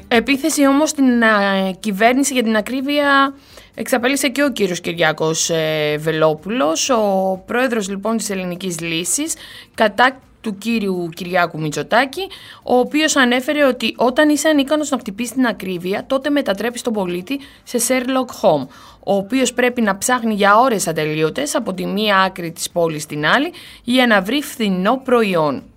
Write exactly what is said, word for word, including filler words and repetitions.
Επίθεση όμως στην α, κυβέρνηση για την ακρίβεια εξαπέλυσε και ο κύριος Κυριάκος ε, Βελόπουλος, ο πρόεδρος λοιπόν της Ελληνικής Λύσης, κατά του κύριου Κυριάκου Μητσοτάκη, ο οποίος ανέφερε ότι όταν είσαι ανίκανος να χτυπήσεις την ακρίβεια, τότε μετατρέπεις τον πολίτη σε Sherlock Holmes, ο οποίος πρέπει να ψάχνει για ώρες ατελείωτες από τη μία άκρη της πόλης στην άλλη για να βρει φθηνό προϊόν.